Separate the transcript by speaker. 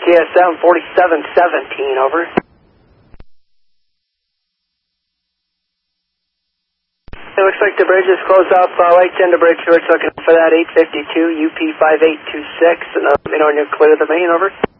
Speaker 1: KSM 4717, over. It looks like the bridge is closed off, light 10 to bridge, so it's looking for that 852 UP 5826, and let me know when you're clear of the main, over.